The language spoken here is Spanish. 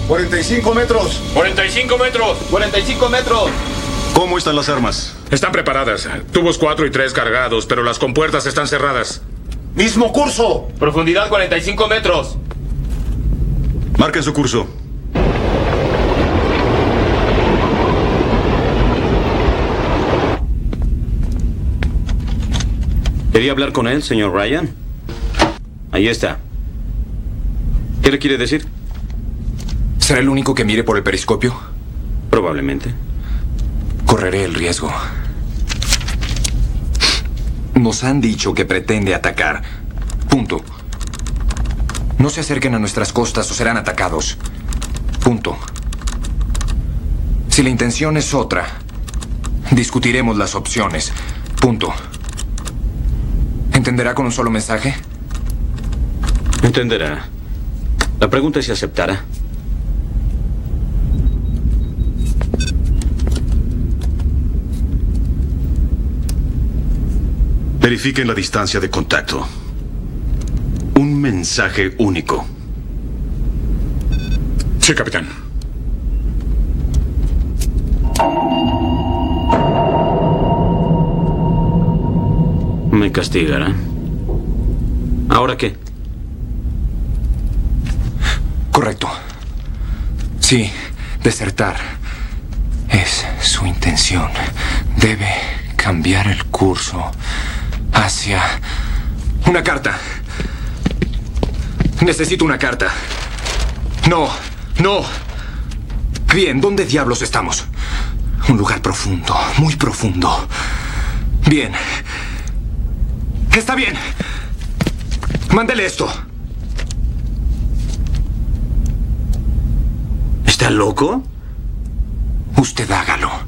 45 metros. 45 metros. 45 metros. ¿Cómo están las armas? Están preparadas. Tubos 4 y 3 cargados, pero las compuertas están cerradas. ¡Mismo curso! Profundidad 45 metros. Marquen su curso. ¿Quería hablar con él, señor Ryan? Ahí está. ¿Qué le quiere decir? ¿Será el único que mire por el periscopio? Probablemente. Correré el riesgo. Nos han dicho que pretende atacar. Punto. No se acerquen a nuestras costas o serán atacados. Punto. Si la intención es otra, discutiremos las opciones. Punto. ¿Entenderá con un solo mensaje? Entenderá. La pregunta es si aceptará. Verifiquen la distancia de contacto. Un mensaje único. Sí, capitán. Me castigará. ¿Ahora qué? Correcto. Sí, desertar. Es su intención. Debe cambiar el curso hacia... Una carta. Necesito una carta. No, no. Bien, ¿dónde diablos estamos? Un lugar profundo, muy profundo. Bien. Está bien. Mándele esto. ¿Está loco? Usted hágalo.